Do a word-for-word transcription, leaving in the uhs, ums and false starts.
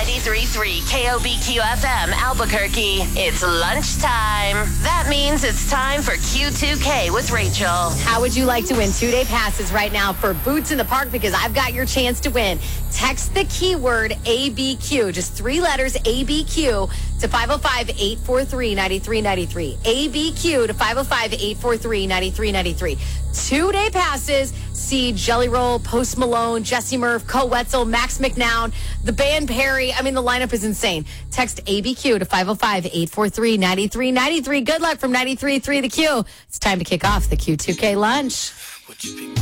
ninety-three point three K O B Q F M Albuquerque. It's lunchtime. That means it's time for Q two K with Rachel. How would you like to win two-day passes right now for Boots in the Park? Because I've got your chance to win. Text the keyword A B Q, just three letters A B Q, to five oh five, eight four three, nine three nine three. A B Q to five oh five, eight four three, nine three nine three. Two-day passes. See Jelly Roll, Post Malone, Jesse Murph, Co Wetzel, Max McNown, the band Perry. I mean, the lineup is insane. Text A B Q to five oh five, eight four three, nine three nine three. Good luck from ninety-three point three The Q. It's time to kick off the Q two K lunch.